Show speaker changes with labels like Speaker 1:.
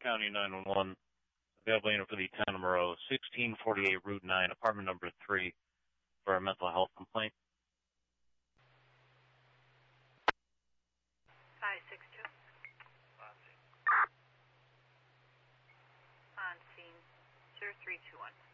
Speaker 1: County 911. Available unit for the town of Monroe, 1648 Route 9, apartment number 3, for a mental health complaint.
Speaker 2: 562. On scene, 0321.